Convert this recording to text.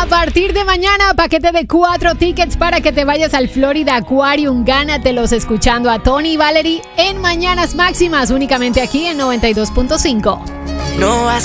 A partir de mañana, paquete de 4 tickets para que te vayas al Florida Aquarium. Gánatelos escuchando a Tony y Valerie en Mañanas Máximas, únicamente aquí en 92.5. No vas